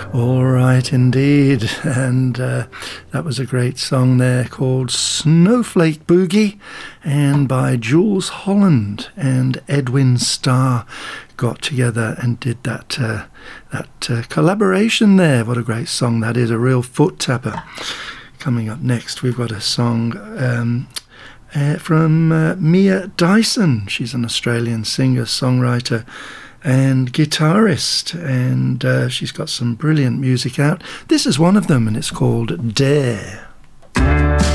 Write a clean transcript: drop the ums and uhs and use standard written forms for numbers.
All right, indeed. And that was a great song there called Snowflake Boogie, and by Jules Holland and Edwin Starr got together and did that collaboration there. What a great song that is, a real foot tapper. Coming up next, we've got a song from Mia Dyson. She's an Australian singer, songwriter and guitarist, and she's got some brilliant music out. This is one of them, and it's called Dare.